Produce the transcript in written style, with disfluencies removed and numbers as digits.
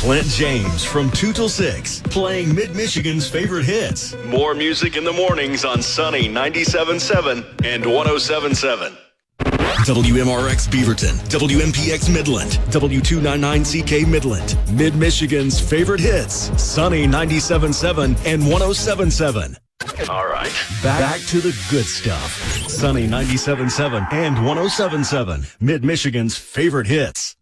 Clint James from 2 till 6, playing Mid-Michigan's favorite hits. More music in the mornings on Sunny 97.7 and 107.7. WMRX Beaverton, WMPX Midland, W299CK Midland, Mid-Michigan's favorite hits, Sunny 97.7 and 107.7. All right, back to the good stuff. Sunny 97.7 and 107.7, Mid-Michigan's favorite hits.